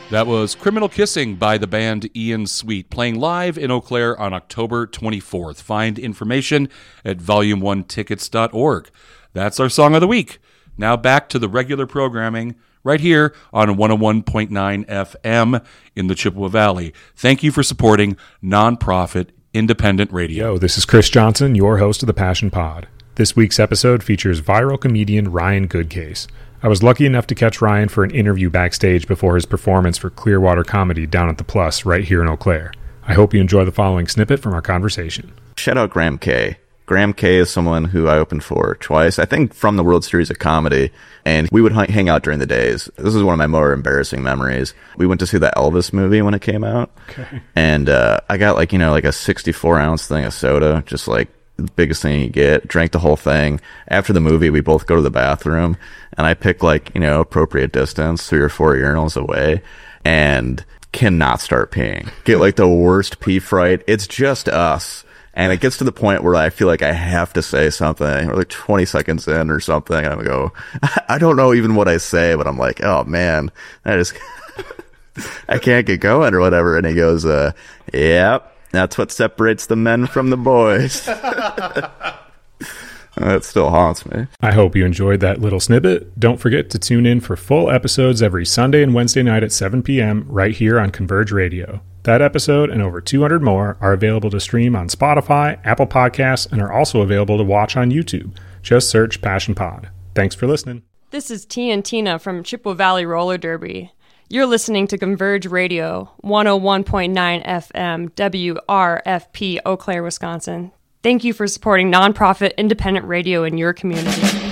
That was Criminal Kissing by the band Ian Sweet, playing live in Eau Claire on October 24th. Find information at volume1tickets.org. That's our song of the week. Now back to the regular programming right here on 101.9 FM in the Chippewa Valley. Thank you for supporting nonprofit independent radio. Yo, this is Chris Johnson, your host of the Passion Pod. This week's episode features viral comedian Ryan Goodcase. I was lucky enough to catch Ryan for an interview backstage before his performance for Clearwater Comedy down at the Plus right here in Eau Claire. I hope you enjoy the following snippet from our conversation. Shout out Graham K. Graham K is someone who I opened for twice, I think from the World Series of Comedy, and we would hang out during the days. This is one of my more embarrassing memories. We went to see the Elvis movie when it came out, and I got like a 64-ounce thing of soda, just like the biggest thing you get, drank the whole thing. After the movie, we both go to the bathroom, and I pick appropriate distance, 3 or 4 urinals away, and cannot start peeing. Get like the worst pee fright. It's just us. And it gets to the point where I feel like I have to say something. We're like 20 seconds in or something. And I go, I don't know even what I say, but I'm like, oh man, I can't get going or whatever. And he goes, yep, that's what separates the men from the boys. That still haunts me. I hope you enjoyed that little snippet. Don't forget to tune in for full episodes every Sunday and Wednesday night at 7 p.m. right here on Converge Radio. That episode and over 200 more are available to stream on Spotify, Apple Podcasts, and are also available to watch on YouTube. Just search Passion Pod. Thanks for listening. This is T and Tina from Chippewa Valley Roller Derby. You're listening to Converge Radio, 101.9 FM, WRFP, Eau Claire, Wisconsin. Thank you for supporting nonprofit independent radio in your community.